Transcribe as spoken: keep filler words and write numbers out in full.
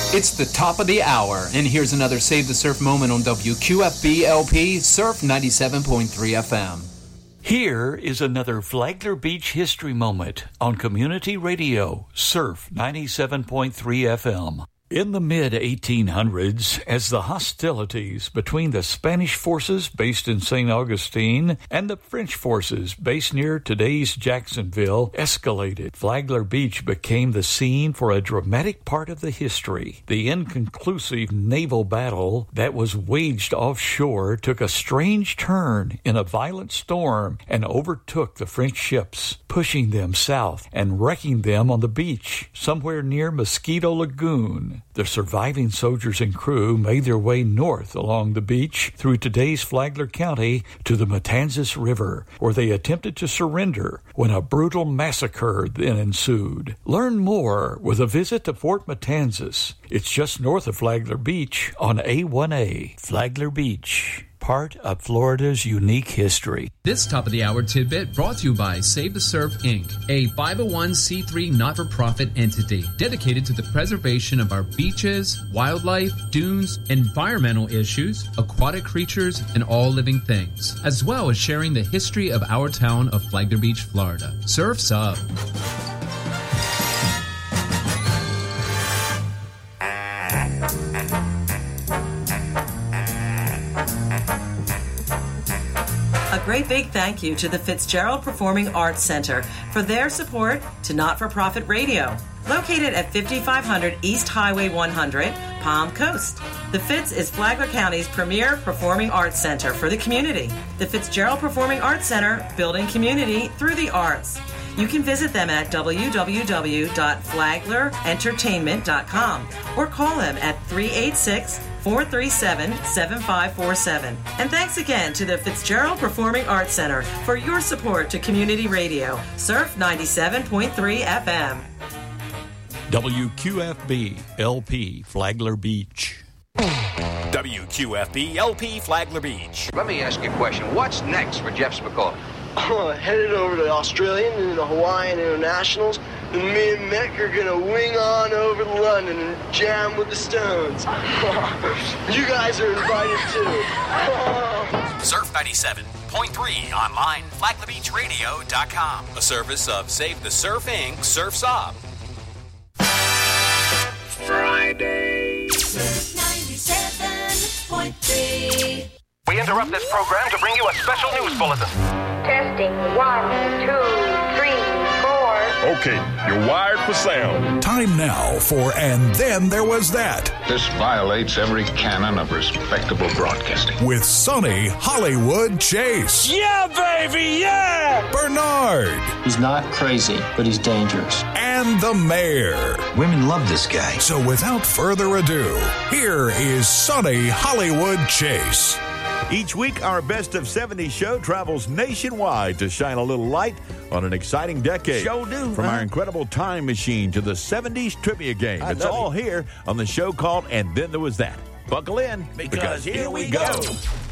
It's the top of the hour, and here's another Save the Surf moment on W Q F B L P Surf ninety-seven point three F M. Here is another Flagler Beach history moment on Community Radio, Surf ninety-seven point three F M. In the mid eighteen hundreds, as the hostilities between the Spanish forces based in Saint Augustine and the French forces based near today's Jacksonville escalated, Flagler Beach became the scene for a dramatic part of the history. The inconclusive naval battle that was waged offshore took a strange turn in a violent storm and overtook the French ships, pushing them south and wrecking them on the beach somewhere near Mosquito Lagoon. The surviving soldiers and crew made their way north along the beach through today's Flagler County to the Matanzas River, where they attempted to surrender when a brutal massacre then ensued. Learn more with a visit to Fort Matanzas. It's just north of Flagler Beach on A one A. Flagler Beach, part of Florida's unique history. This top of the hour tidbit brought to you by Save the Surf Incorporated, a five oh one c three not-for-profit entity dedicated to the preservation of our beaches, wildlife, dunes, environmental issues, aquatic creatures, and all living things, as well as sharing the history of our town of Flagler Beach, Florida. Surf's up. A great big thank you to the Fitzgerald Performing Arts Center for their support to Not-for-Profit Radio, located at fifty-five hundred East Highway one hundred, Palm Coast. The Fitz is Flagler County's premier performing arts center for the community. The Fitzgerald Performing Arts Center, building community through the arts. You can visit them at w w w dot flagler entertainment dot com or call them at three eight six, four three seven, seven five four seven. And thanks again to the Fitzgerald Performing Arts Center for your support to community radio, Surf ninety-seven point three F M. W Q F B L P Flagler Beach. W Q F B L P Flagler Beach. Let me ask you a question. What's next for Jeff Spicoli? Oh, headed over to the Australian and the Hawaiian Internationals, and me and Mick are gonna wing on over to London and jam with the Stones. You guys are invited too. Surf ninety-seven point three online, flagler beach radio dot com. A service of Save the Surf Incorporated. Surf's Up. Friday. ninety-seven point three. We interrupt this program to bring you a special news bulletin. Testing one, two, three, four. Okay, you're wired for sound. Time now for And Then There Was That. This violates every canon of respectable broadcasting. With Sonny Hollywood Chase. Yeah, baby, yeah! Bernard. He's not crazy, but he's dangerous. And the mayor. Women love this guy. So without further ado, here is Sonny Hollywood Chase. Each week, our Best of seventies show travels nationwide to shine a little light on an exciting decade. Show do, From huh? our incredible time machine to the seventies trivia game. I It's love all it. here on the show called And Then There Was That. Buckle in, because, because here we go. go.